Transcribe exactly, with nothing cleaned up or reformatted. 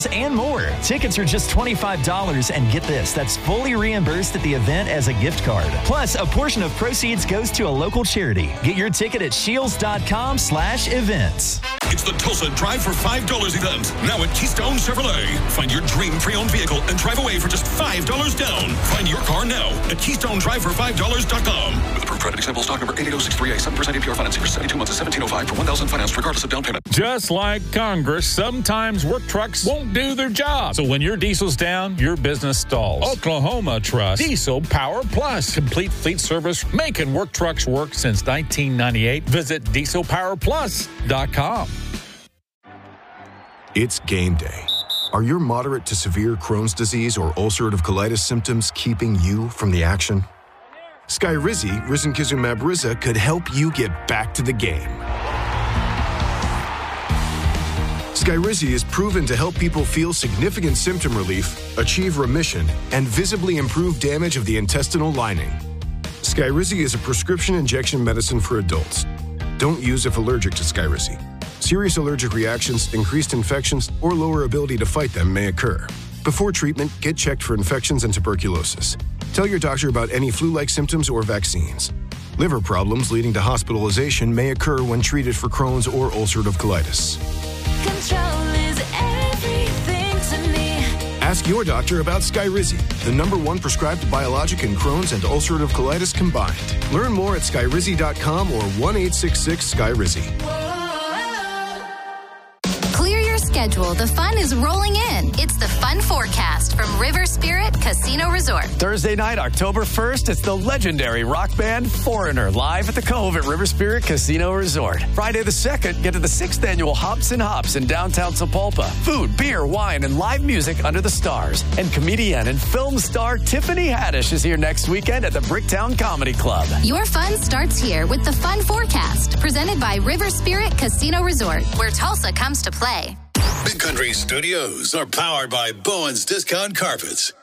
and more. Tickets are just twenty-five dollars, and get this, that's fully reimbursed at the event as a gift card. Plus, a portion of proceeds goes to a local charity. Get your ticket at shields.com slash events. It's the Tulsa Drive for five dollars event, now at Keystone Chevrolet. Find your dream pre-owned vehicle and drive away for just five dollars down. Find your car now at keystone drive for five dollars dot com. With approved credit example stock number eight eight zero six three A, seven percent A P R financing for seventy-two months at seventeen oh five for one thousand financed regardless of down payment. Just like Congress, sometimes work trucks won't do their job. So when your diesel's down, your business stalls. Oklahoma Trust Diesel Power Plus. Complete fleet service, making work trucks work since nineteen ninety-eight. Visit diesel power plus dot com. It's game day. Are your moderate to severe Crohn's disease or ulcerative colitis symptoms keeping you from the action? Skyrizi, risankizumab Riza, could help you get back to the game. Skyrizi is proven to help people feel significant symptom relief, achieve remission, and visibly improve damage of the intestinal lining. Skyrizi is a prescription injection medicine for adults. Don't use if allergic to Skyrizi. Serious allergic reactions, increased infections, or lower ability to fight them may occur. Before treatment, get checked for infections and tuberculosis. Tell your doctor about any flu-like symptoms or vaccines. Liver problems leading to hospitalization may occur when treated for Crohn's or ulcerative colitis. Control is everything to me. Ask your doctor about Skyrizi, the number one prescribed biologic in Crohn's and ulcerative colitis combined. Learn more at skyrizi dot com or one eight six six Skyrizi. Schedule. The fun is rolling in. It's the Fun Forecast from River Spirit Casino Resort. Thursday night, October first, it's the legendary rock band Foreigner live at the Cove at River Spirit Casino Resort. Friday the second, get to the sixth annual Hops and Hops in downtown Sapulpa. Food, beer, wine, and live music under the stars. And comedian and film star Tiffany Haddish is here next weekend at the Bricktown Comedy Club. Your fun starts here with the Fun Forecast, presented by River Spirit Casino Resort, where Tulsa comes to play. Big Country Studios are powered by Bowen's Discount Carpets.